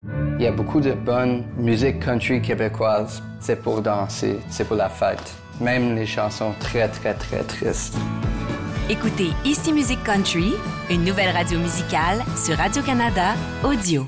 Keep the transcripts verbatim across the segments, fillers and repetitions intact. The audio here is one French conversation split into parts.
Il y a beaucoup de bonne musique country québécoise. C'est pour danser, c'est pour la fête. Même les chansons très, très, très tristes. Écoutez Ici Musique Country, une nouvelle radio musicale sur Radio-Canada Audio.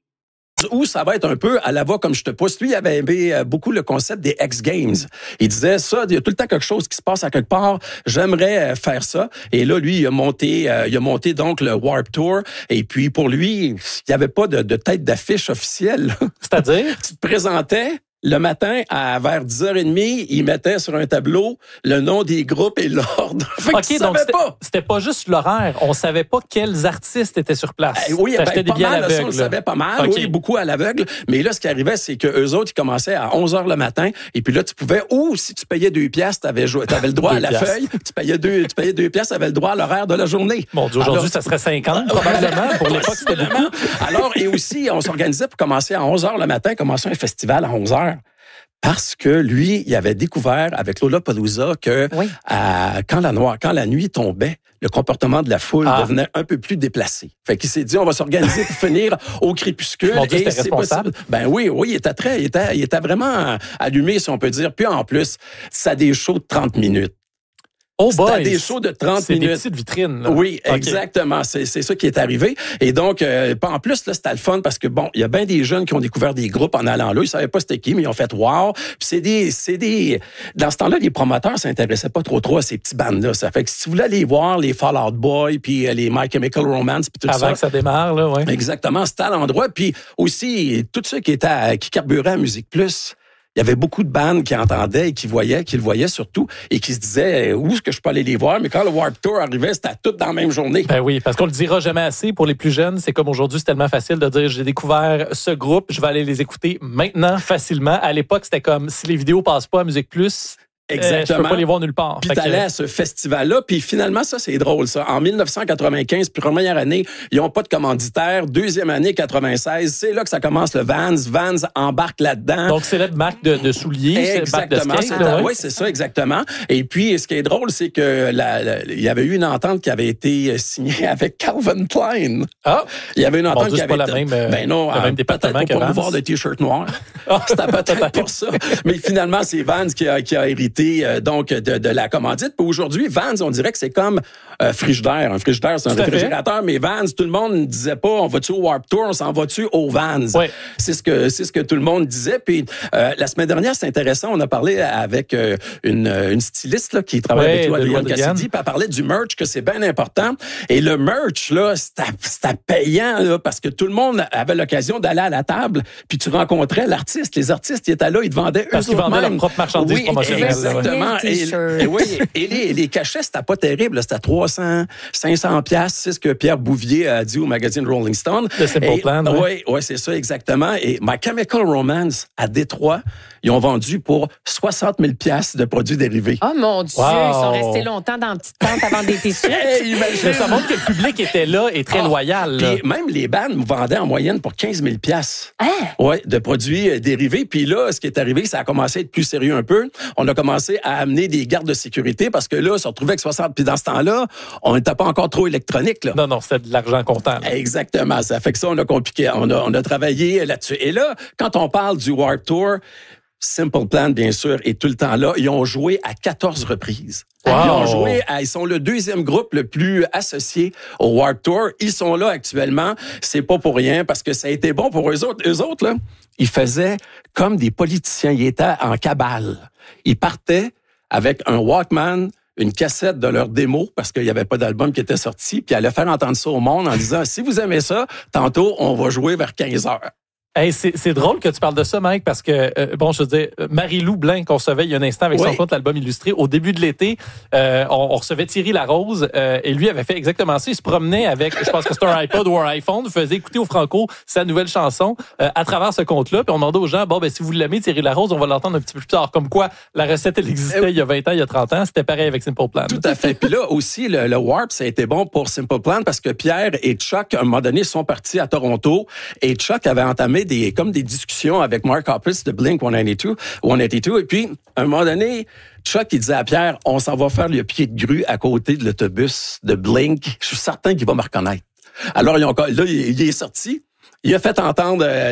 Où ça va être un peu à la voix comme je te pousse. Lui, il avait aimé beaucoup le concept des X Games. Il disait ça, il y a tout le temps quelque chose qui se passe à quelque part. J'aimerais faire ça. Et là, lui, il a monté, euh, il a monté donc le Warped Tour. Et puis, pour lui, il n'y avait pas de, de tête d'affiche officielle. C'est-à-dire? Tu te présentais. Le matin, à vers dix heures trente, ils mettaient sur un tableau le nom des groupes et l'ordre. Fait OK, donc c'était pas. c'était pas juste l'horaire. On savait pas quels artistes étaient sur place. Euh, oui, ben, des pas billets mal, à l'aveugle. ça, on le savait pas mal. Okay. Oui, beaucoup à l'aveugle. Mais là, ce qui arrivait, c'est que eux autres, ils commençaient à onze heures le matin. Et puis là, tu pouvais, ou si tu payais deux piastres, t'avais, t'avais le droit à la piastres. feuille. Tu payais deux, tu payais deux piastres, t'avais le droit à l'horaire de la journée. Bon, aujourd'hui, Alors, ça serait cinquante, probablement. Pour l'époque, c'était beaucoup. Alors, et aussi, on s'organisait pour commencer à onze heures le matin, commencer un festival à onze heures. Parce que lui, il avait découvert avec Lollapalooza que oui. euh, quand la noire, quand la nuit tombait, le comportement de la foule ah. devenait un peu plus déplacé. Fait qu'il s'est dit, on va s'organiser pour finir au crépuscule. Mon Dieu, et c'est responsable. Possible. Ben oui, oui, il était très, il était, il était vraiment allumé, si on peut dire. Puis en plus, ça a des shows de trente minutes. Oh boy! C'était des shows de trente c'est minutes. C'est des petites vitrines, là. Oui, okay. exactement. C'est, c'est ça qui est arrivé. Et donc, euh, en plus, là, c'était le fun parce que, bon, il y a bien des jeunes qui ont découvert des groupes en allant là. Ils savaient pas c'était qui, mais ils ont fait « wow ». Puis c'est des, c'est des... Dans ce temps-là, les promoteurs s'intéressaient pas trop trop à ces petits bandes-là. Ça fait que si vous voulez aller voir les Fall Out Boy, puis les My Chemical Romance, puis tout Avant ça... Avant que ça démarre, là, oui. Exactement, c'était à l'endroit. Puis aussi, tout ceux qui étaient à, qui carburaient à Musique Plus... Il y avait beaucoup de bandes qui entendaient et qui voyaient, qui le voyaient surtout, et qui se disaient où est-ce que je peux aller les voir. Mais quand le Warped Tour arrivait, c'était tout dans la même journée. Ben oui, parce qu'on le dira jamais assez pour les plus jeunes. C'est comme aujourd'hui, c'est tellement facile de dire j'ai découvert ce groupe, je vais aller les écouter maintenant facilement. À l'époque, c'était comme si les vidéos passent pas à Musique Plus. Exactement. Euh, je peux pas les voir nulle part. Puis t'allais que... à ce festival-là, puis finalement, ça, c'est drôle, ça. En dix-neuf cent quatre-vingt-quinze, première année, ils n'ont pas de commanditaire. Deuxième année, quatre-vingt-seize, c'est là que ça commence le Vans. Vans embarque là-dedans. Donc, célèbre marque de, de souliers, exactement. Marque de skate. Là, oui, c'est ça, exactement. Et puis, ce qui est drôle, c'est que la, la, il y avait eu une entente qui avait été signée avec Calvin Klein. Ah! Il y avait une entente bon, Dieu, qui avait pas été... la même, ben non, le même département peut-être pour pouvoir de t-shirt noir. C'était peut-être pour ça. Mais finalement, c'est Vans qui a, qui a hérité, euh, donc, De, de la commandite. Puis aujourd'hui, Vans, on dirait que c'est comme euh, Frigidaire. Un Frigidaire, c'est un réfrigérateur, mais Vans, tout le monde ne disait pas on va-tu au Warped Tour, on s'en va-tu au Vans. Oui. C'est ce que c'est ce que tout le monde disait. Puis euh, la semaine dernière, c'est intéressant, on a parlé avec euh, une, une styliste là, qui travaille oui, avec toi, Adrienne Cassidy, puis elle parlait du merch, que c'est bien important. Et le merch, là, c'était, c'était payant, là, parce que tout le monde avait l'occasion d'aller à la table, puis tu rencontrais l'artiste. Les artistes, ils étaient là, ils te vendaient parce eux qu'ils vendaient même. leur propre marchandise oui, promotionnelle. Exactement. Et, et oui, et les, les cachets, c'était pas terrible. Là. C'était trois cents, cinq cents piastres. C'est ce que Pierre Bouvier a dit au magazine Rolling Stone. Le Simple Plan. Oui, ouais, ouais, c'est ça, exactement. Et My Chemical Romance, à Détroit, ils ont vendu pour soixante mille piastres de produits dérivés. Oh mon Dieu, wow. Ils sont restés longtemps dans une petite tente avant des t-shirts. Hey, mais ça montre que le public était là et très oh. loyal. Là. Puis même les bandes vendaient en moyenne pour quinze mille piastres. Hein? Oui, de produits euh, dérivés. Puis là, ce qui est arrivé, ça a commencé à être plus sérieux un peu. On a commencé à amener des gardes de sécurité parce que là, on se retrouvait avec soixante. Puis dans ce temps-là, on n'était pas encore trop électronique. Là. Non, non, c'était de l'argent comptant. Là. Exactement. Ça fait que ça, on a compliqué. On a, on a travaillé là-dessus. Et là, quand on parle du Warped Tour, Simple Plan, bien sûr, est tout le temps là. Ils ont joué à quatorze reprises. Wow. Ils ont joué à, ils sont le deuxième groupe le plus associé au Warped Tour. Ils sont là actuellement. C'est pas pour rien parce que ça a été bon pour eux autres. Eux autres, là, ils faisaient comme des politiciens. Ils étaient en cabale. Ils partaient avec un Walkman, une cassette de leur démo parce qu'il n'y avait pas d'album qui était sorti, puis allaient faire entendre ça au monde en disant si vous aimez ça, tantôt, on va jouer vers quinze heures. Hey, c'est, c'est drôle que tu parles de ça, Mike, parce que, euh, bon, je veux dire, Marie-Lou Blanc, qu'on recevait il y a un instant avec oui. son compte l'album illustré, au début de l'été, euh, on, on recevait Thierry Larose, euh, et lui avait fait exactement ça. Il se promenait avec, je pense que c'était un iPod ou un iPhone, faisait écouter au Franco sa nouvelle chanson euh, à travers ce compte-là, puis on demandait aux gens, bon, ben si vous l'aimez, Thierry Larose, on va l'entendre un petit peu plus tard. Comme quoi, la recette, elle existait il y a vingt ans, il y a trente ans, c'était pareil avec Simple Plan. Tout à fait. Puis là aussi, le, le Warp, ça a été bon pour Simple Plan parce que Pierre et Chuck, à un moment donné, sont partis à Toronto, et Chuck avait entamé des, comme des discussions avec Mark Hoppus de Blink cent quatre-vingt-deux, cent quatre-vingt-deux. Et puis, à un moment donné, Chuck, il disait à Pierre, on s'en va faire le pied de grue à côté de l'autobus de Blink. Je suis certain qu'il va me reconnaître. Alors, ils ont, là, il est sorti. Il a fait entendre...